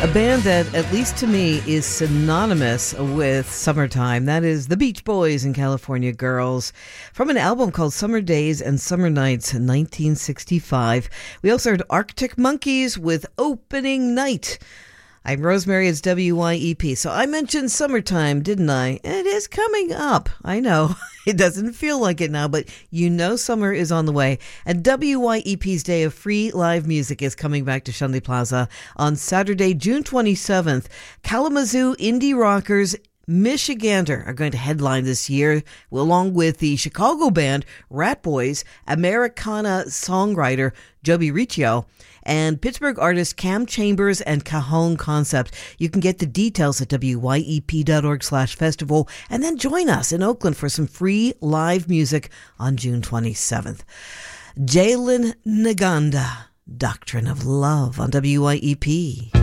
A band that, at least to me, is synonymous with summertime. That is the Beach Boys and California Girls, from an album called Summer Days and Summer Nights, 1965. We also heard Arctic Monkeys with Opening Night. I'm Rosemary, it's WYEP. So I mentioned summertime, didn't I? It is coming up. I know. It doesn't feel like it now, but you know summer is on the way. And WYEP's Day of Free Live Music is coming back to Shanley Plaza on Saturday, June 27th. Kalamazoo Indie Rockers Michigander are going to headline this year, along with the Chicago band Rat Boys, Americana songwriter Joby Riccio, and Pittsburgh artists Cam Chambers and Cajon Concept. You can get the details at wyep.org/festival and then join us in Oakland for some free live music on June 27th. Jalen Naganda, Doctrine of Love on WYEP.